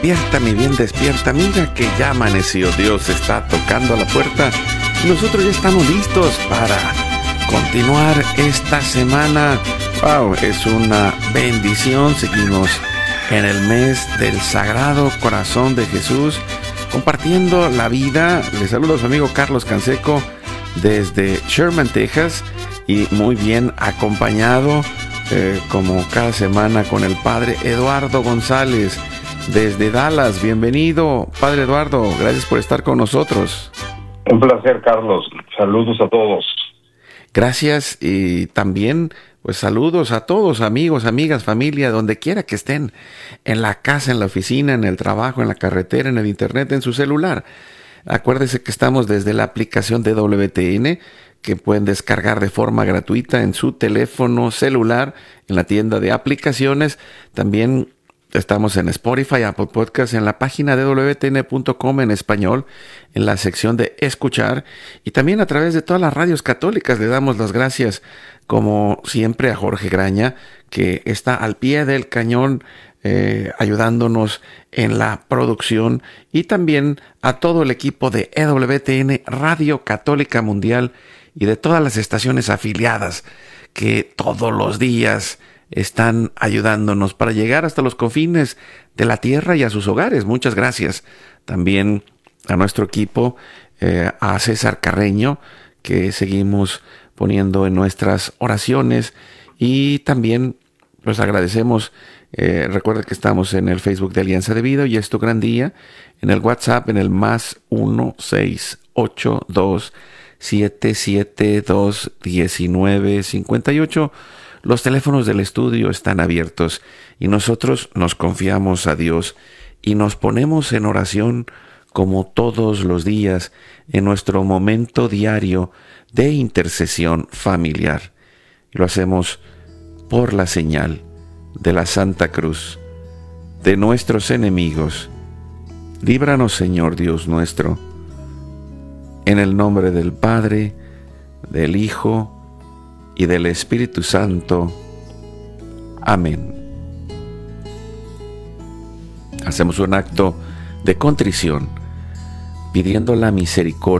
Despierta, mi bien, despierta. Mira que ya amaneció. Dios está tocando a la puerta. Nosotros ya estamos listos para continuar esta semana. Wow, es una bendición. Seguimos en el mes del Sagrado Corazón de Jesús, compartiendo la vida. Les saludo a su amigo Carlos Canseco desde Sherman, Texas, y muy bien acompañado como cada semana con el Padre Eduardo González desde Dallas. Bienvenido, Padre Eduardo, gracias por estar con nosotros. Un placer, Carlos. Saludos a todos. Gracias, y también pues saludos a todos, amigos, amigas, familia, donde quiera que estén, en la casa, en la oficina, en el trabajo, en la carretera, en el internet, en su celular. Acuérdese que estamos desde la aplicación de WTN, que pueden descargar de forma gratuita en su teléfono celular, en la tienda de aplicaciones. También estamos en Spotify, Apple Podcasts, en la página de wtn.com en español, en la sección de escuchar, y también a través de todas las radios católicas. Le damos las gracias, como siempre, a Jorge Graña, que está al pie del cañón ayudándonos en la producción, y también a todo el equipo de EWTN Radio Católica Mundial y de todas las estaciones afiliadas que todos los días están ayudándonos para llegar hasta los confines de la tierra y a sus hogares. Muchas gracias también a nuestro equipo, a César Carreño, que seguimos poniendo en nuestras oraciones, y también pues agradecemos. Recuerda que estamos en el Facebook de Alianza de Vida y Es Tu Gran Día, en el WhatsApp en el más 1-682-772-1958. Los teléfonos del estudio están abiertos y nosotros nos confiamos a Dios y nos ponemos en oración como todos los días en nuestro momento diario de intercesión familiar. Lo hacemos por la señal de la Santa Cruz de nuestros enemigos. Líbranos, Señor Dios nuestro, en el nombre del Padre, del Hijo y del Espíritu Santo. Amén. Hacemos un acto de contrición, pidiendo la misericordia